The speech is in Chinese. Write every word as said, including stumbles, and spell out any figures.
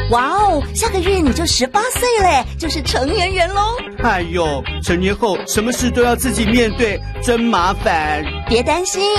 哇哦，下个月你就十八岁嘞，就是成年人喽。 哎呦，成年后什么事都要自己面对，真麻烦。 别担心，